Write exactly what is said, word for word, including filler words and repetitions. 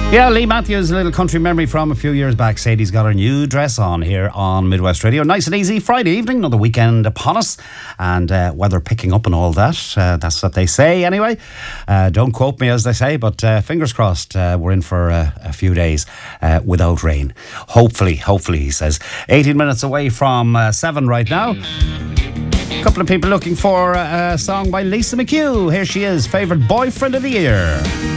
Yeah, Lee Matthews, a little country memory from a few years back. Sadie's got her new dress on here on Midwest Radio. Nice and easy Friday evening, another weekend upon us, and uh, weather picking up and all that. Uh, that's what they say anyway. Uh, don't quote me as they say, but uh, fingers crossed uh, we're in for uh, a few days uh, without rain. Hopefully, hopefully, he says. eighteen minutes away from uh, seven right now. A couple of people looking for a song by Lisa McHugh. Here she is, favourite boyfriend of the year.